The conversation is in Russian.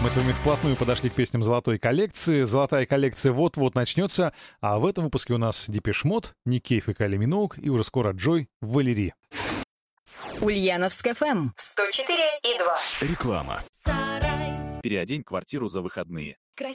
Мы с вами вплотную подошли к песням золотой коллекции. Золотая коллекция вот-вот начнется, а в этом выпуске у нас Депеш Мод, Ник Кейв и Кайли Миноуг, и уже скоро Джой, Валери. Ульяновск ФМ 104,2. Реклама. Переодень квартиру за выходные. Красиво.